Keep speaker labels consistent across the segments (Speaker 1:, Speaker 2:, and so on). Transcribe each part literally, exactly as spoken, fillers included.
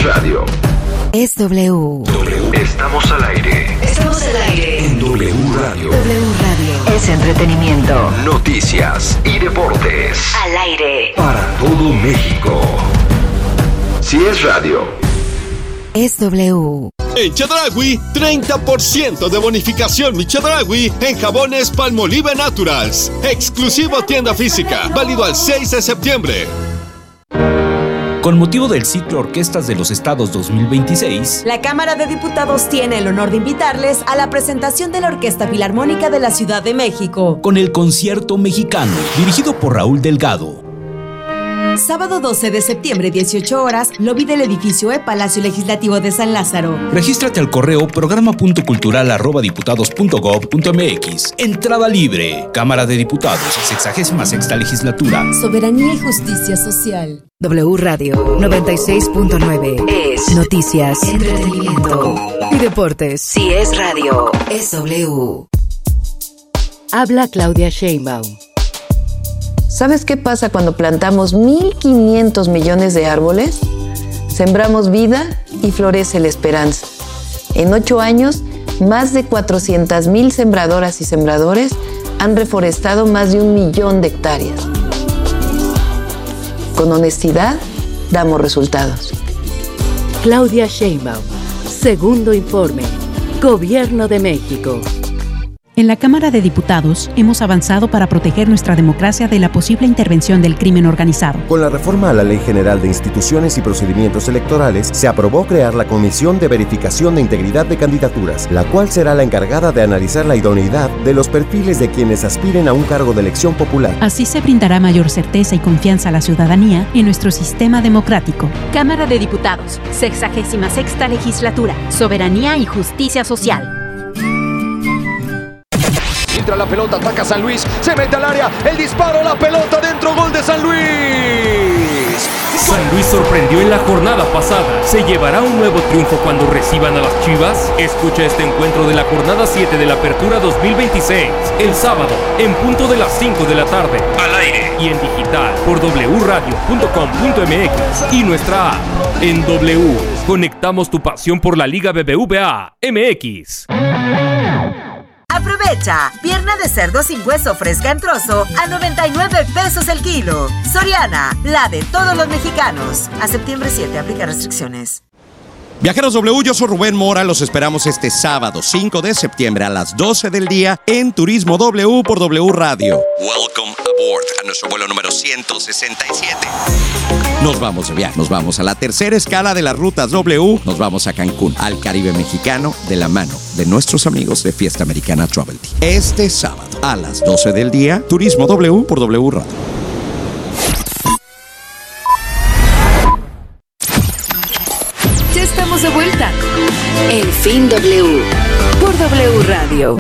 Speaker 1: es radio.
Speaker 2: Es W.
Speaker 1: W. Estamos al aire.
Speaker 2: Estamos al aire.
Speaker 1: En W Radio.
Speaker 2: W Radio. Es entretenimiento.
Speaker 1: Noticias y deportes.
Speaker 2: Al aire.
Speaker 1: Para todo México. Si es radio.
Speaker 2: Es W.
Speaker 3: En Chedraui, treinta por ciento de bonificación mi Chedraui en jabones Palmolive Naturals. Exclusivo tienda física, válido al seis de septiembre.
Speaker 4: Con motivo del ciclo Orquestas de los Estados dos mil veintiséis,
Speaker 5: la Cámara de Diputados tiene el honor de invitarles a la presentación de la Orquesta Filarmónica de la Ciudad de México,
Speaker 4: con el Concierto Mexicano, dirigido por Raúl Delgado.
Speaker 5: Sábado doce de septiembre, dieciocho horas, lobby del edificio E Palacio Legislativo de San Lázaro.
Speaker 4: Regístrate al correo programa punto cultural arroba diputados punto gob punto mx. Entrada libre. Cámara de Diputados, sexagésima sexta legislatura.
Speaker 5: Soberanía y justicia social.
Speaker 2: W Radio noventa y seis punto nueve. Es noticias, entretenimiento y deportes. Si es radio, es W. Habla Claudia Sheinbaum.
Speaker 6: ¿Sabes qué pasa cuando plantamos mil quinientos millones de árboles? Sembramos vida y florece la esperanza. En ocho años, más de cuatrocientas mil sembradoras y sembradores han reforestado más de un millón de hectáreas. Con honestidad, damos resultados.
Speaker 2: Claudia Sheinbaum, segundo informe. Gobierno de México.
Speaker 7: En la Cámara de Diputados hemos avanzado para proteger nuestra democracia de la posible intervención del crimen organizado.
Speaker 8: Con la reforma a la Ley General de Instituciones y Procedimientos Electorales, se aprobó crear la Comisión de Verificación de Integridad de Candidaturas, la cual será la encargada de analizar la idoneidad de los perfiles de quienes aspiren a un cargo de elección popular.
Speaker 7: Así se brindará mayor certeza y confianza a la ciudadanía en nuestro sistema democrático.
Speaker 9: Cámara de Diputados, sexagésima sexta legislatura, soberanía y justicia social.
Speaker 10: Entra la pelota, ataca San Luis, se mete al área, el disparo, la pelota dentro, gol de San Luis.
Speaker 11: San Luis sorprendió en la jornada pasada. ¿Se llevará un nuevo triunfo cuando reciban a las Chivas? Escucha este encuentro de la jornada siete de la Apertura dos mil veintiséis, el sábado, en punto de las cinco de la tarde, al aire y en digital por doble u radio punto com punto m x y nuestra app. En W, conectamos tu pasión por la Liga B B V A M X.
Speaker 5: Aprovecha, pierna de cerdo sin hueso fresca en trozo a noventa y nueve pesos el kilo. Soriana, la de todos los mexicanos. A septiembre siete, aplica restricciones.
Speaker 12: Viajeros W, yo soy Rubén Mora, los esperamos este sábado cinco de septiembre a las doce del día en Turismo W por W Radio. Welcome aboard a nuestro vuelo número ciento sesenta y siete. Nos vamos de viaje, nos vamos a la tercera escala de las rutas W, nos vamos a Cancún, al Caribe mexicano, de la mano de nuestros amigos de Fiesta Americana Travel Team. Este sábado a las doce del día, Turismo W por W Radio.
Speaker 2: Estamos de vuelta. En Fin W por W Radio.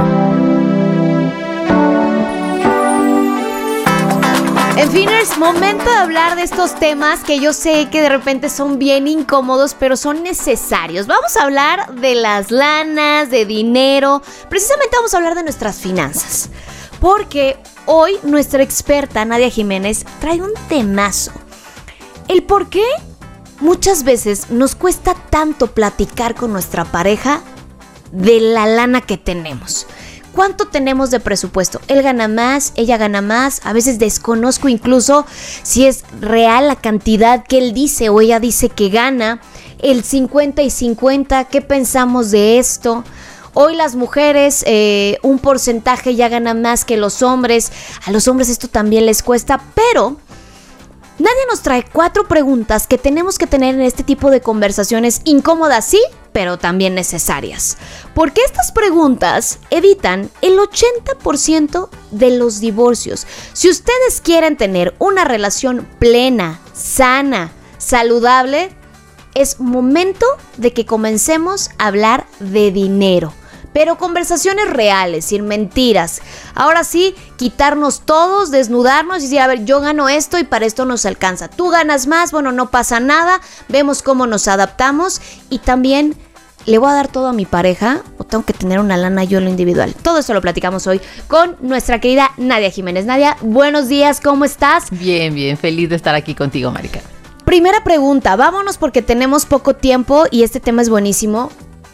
Speaker 13: En fin, es momento de hablar de estos temas que yo sé que de repente son bien incómodos, pero son necesarios. Vamos a hablar de las lanas, de dinero. Precisamente vamos a hablar de nuestras finanzas. Porque hoy nuestra experta Nadia Jiménez trae un temazo. El por qué muchas veces nos cuesta tanto platicar con nuestra pareja de la lana que tenemos. ¿Cuánto tenemos de presupuesto? Él gana más, ella gana más. A veces desconozco incluso si es real la cantidad que él dice o ella dice que gana. El cincuenta y cincuenta, ¿qué pensamos de esto? Hoy las mujeres, eh, un porcentaje ya gana más que los hombres. A los hombres esto también les cuesta, pero Nadia nos trae cuatro preguntas que tenemos que tener en este tipo de conversaciones incómodas, sí, pero también necesarias. Porque estas preguntas evitan el ochenta por ciento de los divorcios. Si ustedes quieren tener una relación plena, sana, saludable, es momento de que comencemos a hablar de dinero. Pero conversaciones reales, sin mentiras. Ahora sí, quitarnos todos, desnudarnos y decir, a ver, yo gano esto y para esto nos alcanza. Tú ganas más, bueno, no pasa nada, vemos cómo nos adaptamos y también ¿le voy a dar todo a mi pareja o tengo que tener una lana yo en lo individual? Todo eso lo platicamos hoy con nuestra querida Nadia Jiménez. Nadia, buenos días, ¿cómo estás?
Speaker 14: Bien, bien, feliz de estar aquí contigo, Marica.
Speaker 13: primera pregunta, vámonos porque tenemos poco tiempo y este tema es buenísimo.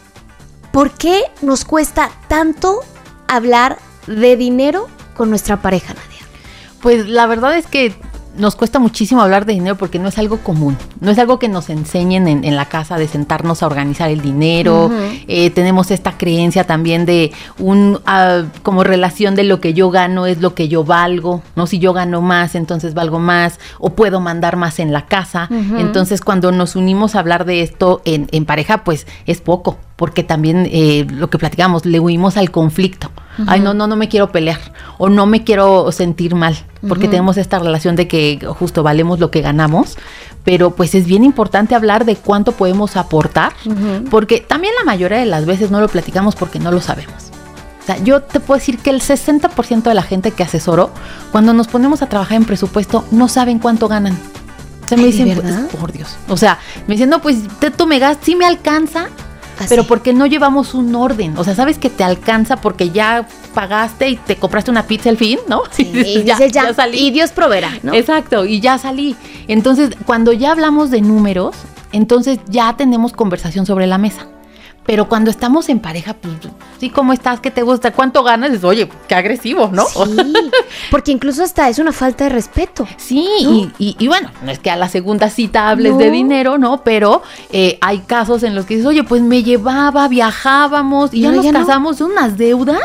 Speaker 13: ¿Por qué nos cuesta tanto hablar de dinero con nuestra pareja, Nadia?
Speaker 14: Pues la verdad es que nos cuesta muchísimo hablar de dinero porque no es algo común, no es algo que nos enseñen en, en la casa de sentarnos a organizar el dinero. Uh-huh. eh, tenemos esta creencia también de un uh, como relación de lo que yo gano es lo que yo valgo, ¿no? Si yo gano más, entonces valgo más o puedo mandar más en la casa. Uh-huh. Entonces cuando nos unimos a hablar de esto en, en pareja, pues es poco, porque también eh, lo que platicamos, le huimos al conflicto. Uh-huh. Ay, no, no, no me quiero pelear o no me quiero sentir mal, porque uh-huh. tenemos esta relación de que justo valemos lo que ganamos, pero pues es bien importante hablar de cuánto podemos aportar, uh-huh. porque también la mayoría de las veces no lo platicamos porque no lo sabemos. O sea, yo te puedo decir que el sesenta por ciento de la gente que asesoro, cuando nos ponemos a trabajar en presupuesto, no saben cuánto ganan. O sea, me dicen, pues, por Dios. O sea, me dicen, no, pues tú me gastas, sí me alcanza, Así. pero porque no llevamos un orden. O sea, sabes que te alcanza porque ya pagaste y te compraste una pizza al fin, ¿no?
Speaker 13: Sí, y ya, ya, ya salí. Y Dios proveerá, ¿no?
Speaker 14: Exacto, y ya salí. Entonces, cuando ya hablamos de números, entonces ya tenemos conversación sobre la mesa. Pero cuando estamos en pareja, pues, sí, ¿cómo estás? ¿Qué te gusta? ¿Cuánto ganas? Dices, oye, qué agresivo, ¿no?
Speaker 13: Sí, porque incluso hasta es una falta de respeto.
Speaker 14: Sí, ¿no? y, y, y bueno, no es que a la segunda cita hables no. de dinero, ¿no? Pero eh, hay casos en los que dices, oye, pues me llevaba, viajábamos y no, ya nos ya casamos, no. unas deudas.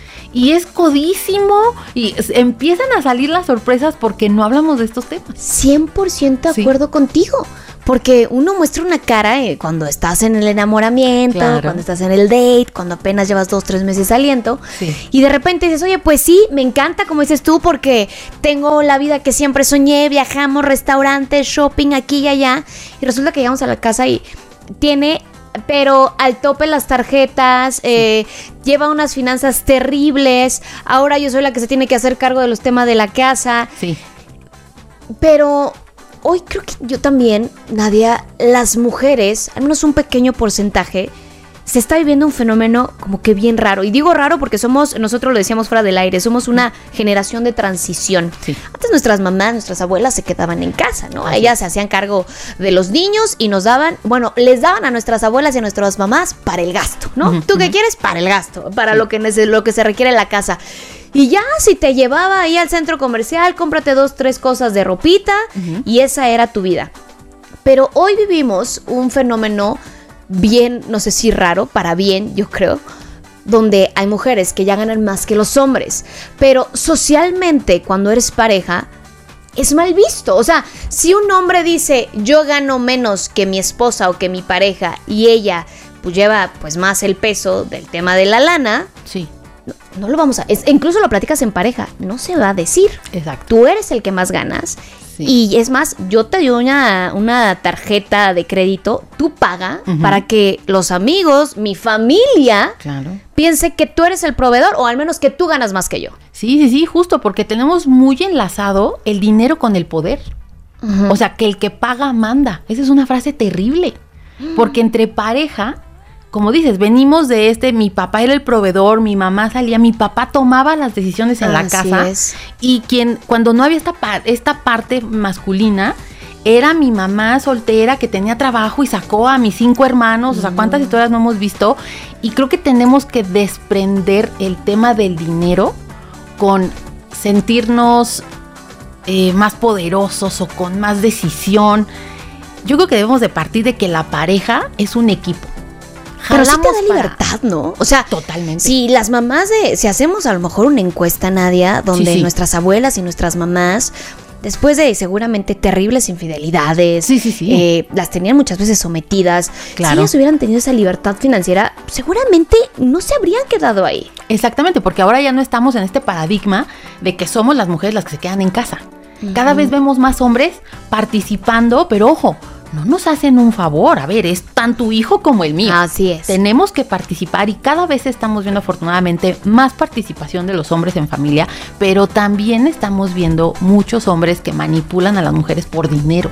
Speaker 14: Y es codísimo y empiezan a salir las sorpresas porque no hablamos de estos temas.
Speaker 13: cien por ciento de acuerdo sí. contigo. Porque uno muestra una cara eh, cuando estás en el enamoramiento, claro. cuando estás en el date, cuando apenas llevas dos, tres meses saliendo. Sí. Y de repente dices, oye, pues sí, me encanta, como dices tú, porque tengo la vida que siempre soñé, viajamos, restaurantes, shopping aquí y allá. Y resulta que llegamos a la casa y tiene... pero al tope las tarjetas, eh, sí. lleva unas finanzas terribles, ahora yo soy la que se tiene que hacer cargo de los temas de la casa.
Speaker 14: Sí.
Speaker 13: Pero hoy creo que yo también, Nadia, las mujeres, al menos un pequeño porcentaje, se está viviendo un fenómeno como que bien raro. Y digo raro porque somos, nosotros lo decíamos fuera del aire, somos una generación de transición. Sí. Antes nuestras mamás, nuestras abuelas se quedaban en casa, ¿no? Así. Ellas se hacían cargo de los niños y nos daban, bueno, les daban a nuestras abuelas y a nuestras mamás para el gasto, ¿no? Uh-huh. ¿Tú qué uh-huh. quieres? Para el gasto, para sí. lo que, lo que se requiere en la casa. Y ya, si te llevaba ahí al centro comercial, cómprate dos, tres cosas de ropita uh-huh. y esa era tu vida. Pero hoy vivimos un fenómeno bien, no sé si raro, para bien, yo creo, donde hay mujeres que ya ganan más que los hombres, pero socialmente cuando eres pareja es mal visto. O sea, si un hombre dice yo gano menos que mi esposa o que mi pareja y ella pues lleva pues más el peso del tema de la lana,
Speaker 14: sí.
Speaker 13: no, no lo vamos a, es, incluso lo platicas en pareja, no se va a decir.
Speaker 14: Exacto.
Speaker 13: Tú eres el que más ganas. Sí. Y es más, yo te doy una, una tarjeta de crédito, tú paga uh-huh. para que los amigos, mi familia,
Speaker 14: claro.
Speaker 13: piense que tú eres el proveedor o al menos que tú ganas más que yo.
Speaker 14: Sí, sí, sí, justo porque tenemos muy enlazado el dinero con el poder. Uh-huh. O sea, que el que paga manda. Esa es una frase terrible. Uh-huh. Porque entre pareja, como dices, venimos de este, mi papá era el proveedor, mi mamá salía, mi papá tomaba las decisiones en Así la casa. Es. Y quien, cuando no había esta, esta parte masculina, era mi mamá soltera que tenía trabajo y sacó a mis cinco hermanos. Mm. O sea, ¿cuántas historias no hemos visto? Y creo que tenemos que desprender el tema del dinero con sentirnos eh, más poderosos o con más decisión. Yo creo que debemos de partir de que la pareja es un equipo.
Speaker 13: Pero sí te da libertad, ¿no? O sea,
Speaker 14: totalmente.
Speaker 13: Si las mamás de, si hacemos a lo mejor una encuesta, Nadia, donde sí, sí. nuestras abuelas y nuestras mamás, después de seguramente terribles infidelidades,
Speaker 14: sí, sí, sí.
Speaker 13: Eh, las tenían muchas veces sometidas. Claro. Si ellas hubieran tenido esa libertad financiera, seguramente no se habrían quedado ahí.
Speaker 14: Exactamente, porque ahora ya no estamos en este paradigma de que somos las mujeres las que se quedan en casa. Uh-huh. Cada vez vemos más hombres participando, pero ojo, no nos hacen un favor, a ver, es tan tu hijo como el mío.
Speaker 13: Así es.
Speaker 14: Tenemos que participar y cada vez estamos viendo afortunadamente más participación de los hombres en familia, pero también estamos viendo muchos hombres que manipulan a las mujeres por dinero.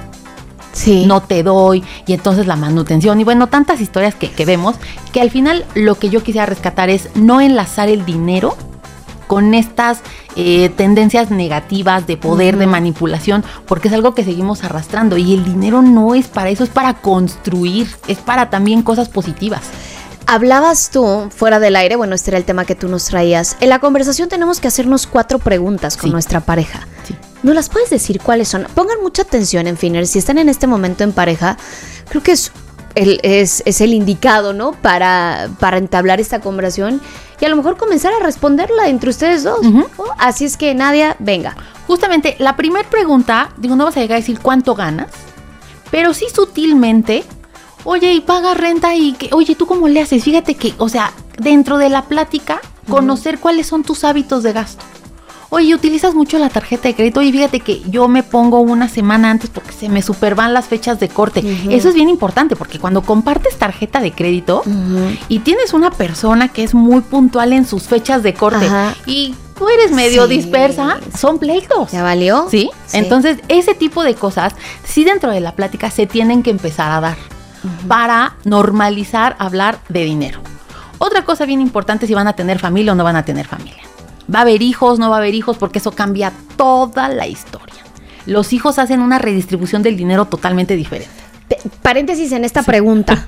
Speaker 13: Sí.
Speaker 14: No te doy, y entonces la manutención, y bueno, tantas historias que, que vemos, que al final lo que yo quisiera rescatar es no enlazar el dinero con estas eh, tendencias negativas de poder, uh-huh. de manipulación, porque es algo que seguimos arrastrando y el dinero no es para eso, es para construir, es para también cosas positivas.
Speaker 13: Hablabas tú, fuera del aire, bueno, este era el tema que tú nos traías. En la conversación tenemos que hacernos cuatro preguntas con sí. nuestra pareja. Sí. ¿No las puedes decir cuáles son? Pongan mucha atención, en Finner, si están en este momento en pareja, creo que es el, es, es el indicado, ¿no? Para, para entablar esta conversación y a lo mejor comenzar a responderla entre ustedes dos. Uh-huh. ¿Oh? Así es que, Nadia, venga.
Speaker 14: Justamente, la primera pregunta, digo, no vas a llegar a decir cuánto ganas, pero sí sutilmente... Oye, y paga renta y que, oye, ¿tú cómo le haces? Fíjate que, o sea, dentro de la plática, conocer uh-huh. cuáles son tus hábitos de gasto. Oye, utilizas mucho la tarjeta de crédito. Oye, fíjate que yo me pongo una semana antes porque se me supervan las fechas de corte. Uh-huh. Eso es bien importante porque cuando compartes tarjeta de crédito uh-huh. y tienes una persona que es muy puntual en sus fechas de corte uh-huh. y tú eres medio sí. dispersa, son pleitos.
Speaker 13: ¿Ya valió?
Speaker 14: ¿Sí? ¿Sí? Entonces, ese tipo de cosas, sí dentro de la plática se tienen que empezar a dar. Uh-huh. Para normalizar hablar de dinero. Otra cosa bien importante es si van a tener familia o no van a tener familia. ¿Va a haber hijos? ¿No va a haber hijos? Porque eso cambia toda la historia. Los hijos hacen una redistribución del dinero totalmente diferente.
Speaker 13: P- paréntesis en esta sí. pregunta.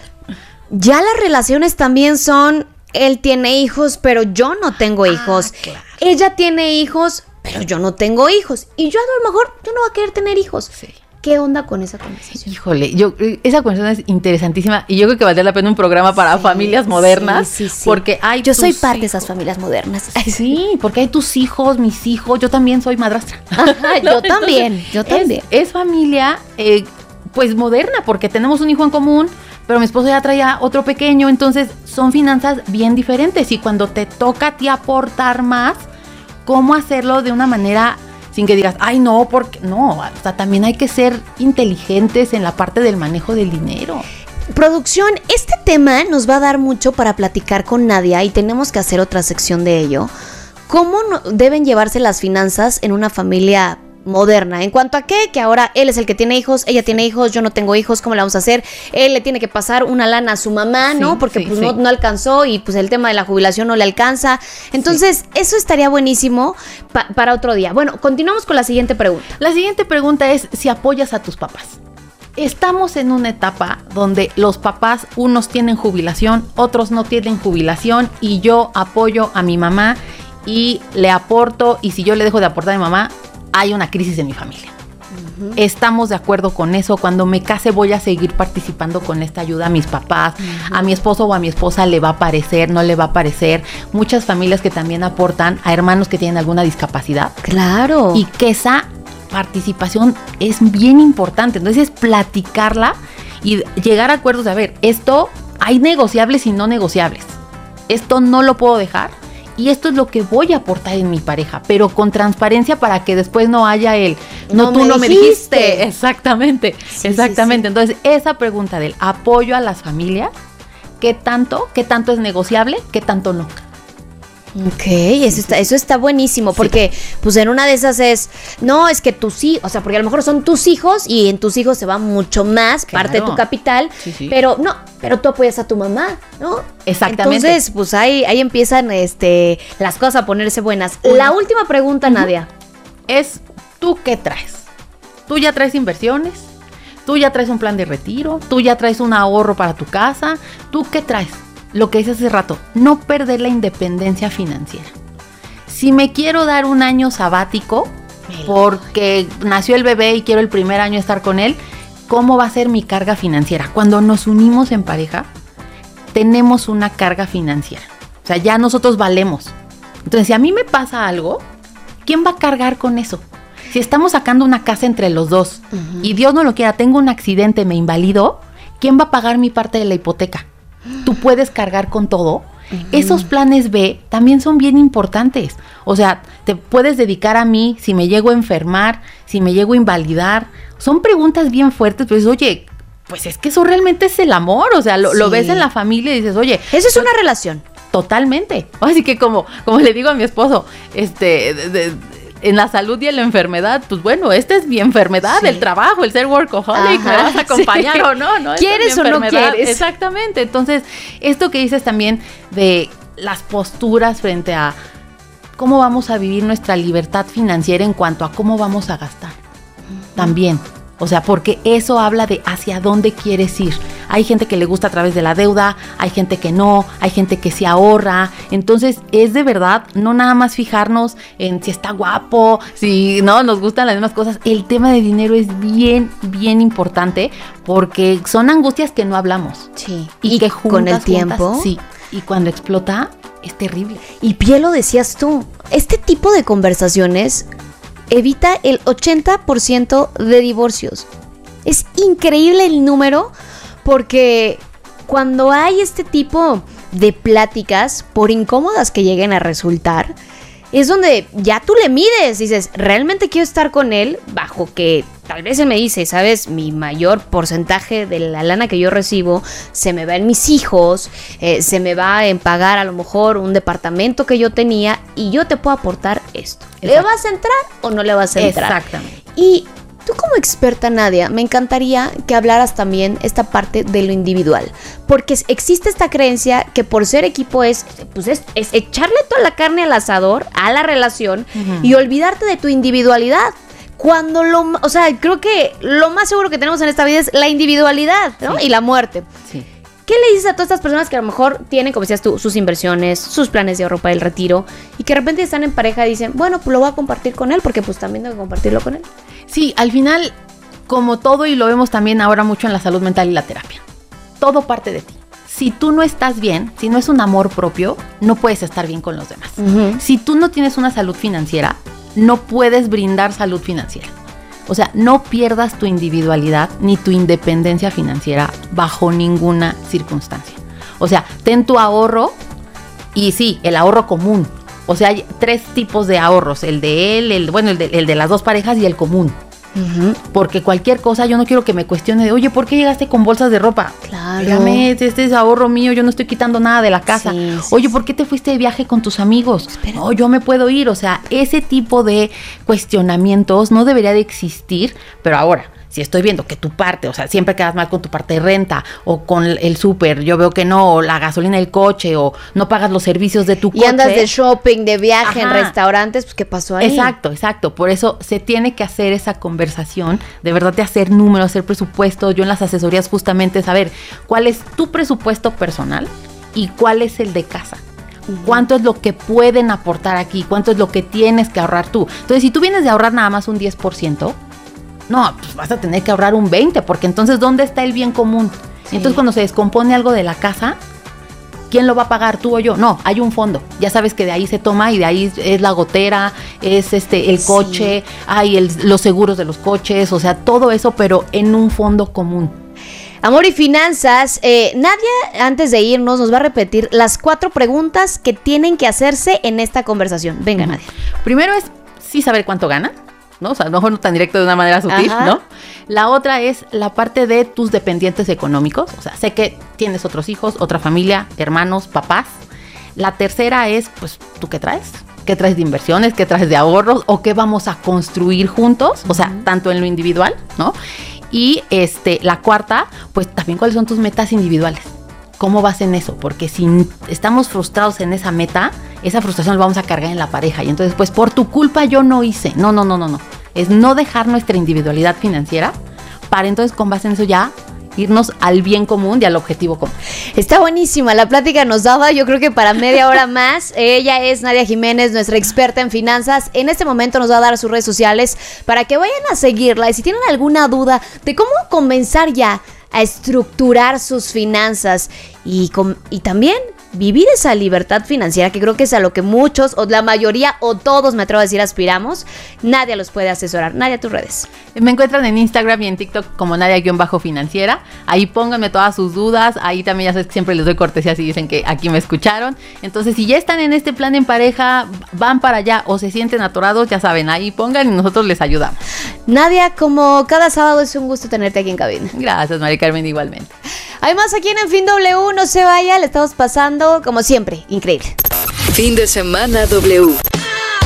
Speaker 13: Ya las relaciones también son, él tiene hijos, pero yo no tengo hijos. Ah, claro. Ella tiene hijos, pero yo no tengo hijos. Y yo a lo mejor, yo no voy a querer tener hijos. Sí. ¿Qué onda con esa conversación?
Speaker 14: Híjole, yo esa conversación es interesantísima y yo creo que valdría la pena un programa para sí, familias modernas. Sí, sí, sí. Porque hay
Speaker 13: yo soy parte hijos. de esas familias modernas.
Speaker 14: Sí, porque hay tus hijos, mis hijos, yo también soy madrastra.
Speaker 13: Ajá, ¿no? Yo también, Entonces, yo también.
Speaker 14: Es, es familia, eh, pues moderna, porque tenemos un hijo en común, pero mi esposo ya traía otro pequeño, entonces son finanzas bien diferentes y cuando te toca a ti aportar más, ¿cómo hacerlo de una manera sin que digas, ay no, porque no, o sea, también hay que ser inteligentes en la parte del manejo del dinero.
Speaker 13: Producción, este tema nos va a dar mucho para platicar con Nadia y tenemos que hacer otra sección de ello. ¿Cómo no deben llevarse las finanzas en una familia moderna? ¿En cuanto a qué? Que ahora él es el que tiene hijos, ella tiene hijos, yo no tengo hijos, ¿cómo le vamos a hacer? Él le tiene que pasar una lana a su mamá, sí, ¿no? Porque sí, pues sí. No, no alcanzó y pues el tema de la jubilación no le alcanza. Entonces, sí. eso estaría buenísimo pa- para otro día. Bueno, continuamos con la siguiente pregunta.
Speaker 14: La siguiente pregunta es si apoyas a tus papás. Estamos en una etapa donde los papás, unos tienen jubilación, otros no tienen jubilación y yo apoyo a mi mamá y le aporto y si yo le dejo de aportar a mi mamá, hay una crisis en mi familia. Uh-huh. Estamos de acuerdo con eso. Cuando me case voy a seguir participando con esta ayuda a mis papás. Uh-huh. A mi esposo o a mi esposa le va a parecer, no le va a parecer. Muchas familias que también aportan a hermanos que tienen alguna discapacidad.
Speaker 13: Claro.
Speaker 14: Y que esa participación es bien importante. Entonces es platicarla y llegar a acuerdos de, a ver, esto hay negociables y no negociables. Esto no lo puedo dejar. Y esto es lo que voy a aportar en mi pareja, pero con transparencia para que después no haya el, no, no tú me no me dijiste. dijiste. Exactamente, sí, exactamente. Sí, sí. Entonces, esa pregunta del apoyo a las familias, ¿qué tanto, qué tanto es negociable, qué tanto no?
Speaker 13: Ok, eso está, eso está buenísimo, porque sí. pues en una de esas es, no, es que tus hijos, o sea, porque a lo mejor son tus hijos y en tus hijos se va mucho más, claro. parte de tu capital, sí, sí. pero no, pero tú apoyas a tu mamá, ¿no?
Speaker 14: Exactamente.
Speaker 13: Entonces, pues ahí, ahí empiezan este, las cosas a ponerse buenas. Una. La última pregunta, uh-huh. Nadia.
Speaker 14: Es, ¿tú qué traes? ¿Tú ya traes inversiones? ¿Tú ya traes un plan de retiro? ¿Tú ya traes un ahorro para tu casa? ¿Tú qué traes? Lo que hice hace rato, no perder la independencia financiera. Si me quiero dar un año sabático, porque nació el bebé y quiero el primer año estar con él, ¿cómo va a ser mi carga financiera? Cuando nos unimos en pareja, tenemos una carga financiera. O sea, ya nosotros valemos. Entonces, si a mí me pasa algo, ¿quién va a cargar con eso? Si estamos sacando una casa entre los dos, uh-huh. y Dios no lo quiera, tengo un accidente, me invalido, ¿quién va a pagar mi parte de la hipoteca? Tú puedes cargar con todo. Uh-huh. Esos planes B también son bien importantes. O sea, te puedes dedicar a mí si me llego a enfermar, si me llego a invalidar. Son preguntas bien fuertes, pues oye, pues es que eso realmente es el amor. O sea, lo, sí. lo ves en la familia y dices, oye.
Speaker 13: Eso es una relación.
Speaker 14: Totalmente. Así que como, como le digo a mi esposo, este... De, de, en la salud y en la enfermedad, pues bueno, esta es mi enfermedad, sí. el trabajo, el ser workaholic, Ajá, ¿me vas a acompañar sí. o no? no
Speaker 13: ¿Quieres o no quieres?
Speaker 14: Exactamente, entonces, esto que dices también de las posturas frente a cómo vamos a vivir nuestra libertad financiera en cuanto a cómo vamos a gastar. Uh-huh. También. O sea, porque eso habla de hacia dónde quieres ir. Hay gente que le gusta a través de la deuda, hay gente que no, hay gente que se ahorra. Entonces, es de verdad no nada más fijarnos en si está guapo, si no nos gustan las mismas cosas. El tema de dinero es bien, bien importante porque son angustias que no hablamos.
Speaker 13: Sí.
Speaker 14: Y, y que juntas,
Speaker 13: con el tiempo.
Speaker 14: Juntas, sí. Y cuando explota, es terrible.
Speaker 13: Y Pie, lo decías tú, este tipo de conversaciones evita el ochenta por ciento de divorcios. Es increíble el número porque cuando hay este tipo de pláticas, por incómodas que lleguen a resultar, es donde ya tú le mides, dices, ¿realmente quiero estar con él? Bajo que tal vez él me dice, ¿sabes? Mi mayor porcentaje de la lana que yo recibo se me va en mis hijos, eh, se me va en pagar a lo mejor un departamento que yo tenía y yo te puedo aportar esto. Exacto. ¿Le vas a entrar o no le vas a entrar?
Speaker 14: Exactamente.
Speaker 13: Y tú como experta, Nadia, me encantaría que hablaras también esta parte de lo individual, porque existe esta creencia que por ser equipo es, pues es, es echarle toda la carne al asador, a la relación, uh-huh. y olvidarte de tu individualidad. Cuando lo, o sea, creo que lo más seguro que tenemos en esta vida es la individualidad, ¿no? Sí. Y la muerte.
Speaker 14: Sí.
Speaker 13: ¿Qué le dices a todas estas personas que a lo mejor tienen, como decías tú, sus inversiones, sus planes de ahorro para el retiro, y que de repente están en pareja y dicen, bueno, pues lo voy a compartir con él, porque pues también tengo que compartirlo con él?
Speaker 14: Sí, al final, como todo, y lo vemos también ahora mucho en la salud mental y la terapia, todo parte de ti. Si tú no estás bien, si no es un amor propio, no puedes estar bien con los demás. Uh-huh. Si tú no tienes una salud financiera, no puedes brindar salud financiera. O sea, no pierdas tu individualidad ni tu independencia financiera bajo ninguna circunstancia. O sea, ten tu ahorro y sí, el ahorro común. O sea, hay tres tipos de ahorros, el de él, el bueno, el de, el de las dos parejas y el común. Uh-huh. Porque cualquier cosa, yo no quiero que me cuestione de, oye, ¿por qué llegaste con bolsas de ropa?
Speaker 13: Claro.
Speaker 14: Espérame, este es ahorro mío, yo no estoy quitando nada de la casa. Sí, sí, oye, ¿por qué te fuiste de viaje con tus amigos? Espera. No, yo me puedo ir. O sea, ese tipo de cuestionamientos no debería de existir, pero ahora, si estoy viendo que tu parte, o sea, siempre quedas mal con tu parte de renta o con el súper, yo veo que no, o la gasolina del coche, o no pagas los servicios de tu
Speaker 13: y
Speaker 14: coche.
Speaker 13: Y andas de shopping, de viaje, ajá, en restaurantes, pues ¿qué pasó ahí?
Speaker 14: Exacto, exacto. Por eso se tiene que hacer esa conversación, de verdad, de hacer números, hacer presupuestos. Yo en las asesorías justamente saber cuál es tu presupuesto personal y cuál es el de casa. ¿Cuánto es lo que pueden aportar aquí? ¿Cuánto es lo que tienes que ahorrar tú? Entonces, si tú vienes de ahorrar nada más un diez por ciento, no, pues vas a tener que ahorrar un veinte por ciento, porque entonces, ¿dónde está el bien común? Sí. Entonces, cuando se descompone algo de la casa, ¿quién lo va a pagar, tú o yo? No, hay un fondo. Ya sabes que de ahí se toma y de ahí es la gotera, es este el coche, sí. hay el, los seguros de los coches, o sea, todo eso, pero en un fondo común.
Speaker 13: Amor y finanzas, eh, Nadia, antes de irnos, nos va a repetir las cuatro preguntas que tienen que hacerse en esta conversación. Venga, uh-huh. Nadia.
Speaker 14: Primero es sí saber cuánto gana, ¿no? O sea, a lo mejor no tan directo, de una manera sutil, ajá, ¿no? La otra es la parte de tus dependientes económicos. O sea, sé que tienes otros hijos, otra familia, hermanos, papás. La tercera es, pues, ¿tú qué traes? ¿Qué traes de inversiones? ¿Qué traes de ahorros? ¿O qué vamos a construir juntos? O sea, uh-huh. tanto en lo individual, ¿no? Y este, la cuarta, pues también cuáles son tus metas individuales. ¿Cómo vas en eso? Porque si estamos frustrados en esa meta, esa frustración la vamos a cargar en la pareja. Y entonces, pues por tu culpa yo no hice. No, no, no, no, no. Es no dejar nuestra individualidad financiera para entonces con base en eso ya irnos al bien común y al objetivo común.
Speaker 13: Está buenísima, la plática nos daba yo creo que para media hora más. Ella es Nadia Jiménez, nuestra experta en finanzas. En este momento nos va a dar sus redes sociales para que vayan a seguirla. Y si tienen alguna duda de cómo comenzar ya a estructurar sus finanzas y, com- y también vivir esa libertad financiera, que creo que es a lo que muchos, o la mayoría, o todos, me atrevo a decir, aspiramos, Nadia los puede asesorar. Nadia, tus redes.
Speaker 14: Me encuentran en Instagram y en TikTok como Nadia-Financiera. Ahí pónganme todas sus dudas. Ahí también ya sabes que siempre les doy cortesía si dicen que aquí me escucharon. Entonces, si ya están en este plan en pareja, van para allá o se sienten atorados, ya saben, ahí pongan y nosotros les ayudamos.
Speaker 13: Nadia, como cada sábado es un gusto tenerte aquí en cabina.
Speaker 14: Gracias, Mari Carmen, igualmente.
Speaker 13: Hay más aquí en En Fin W, no se vaya, le estamos pasando como siempre, increíble.
Speaker 2: Fin de semana W.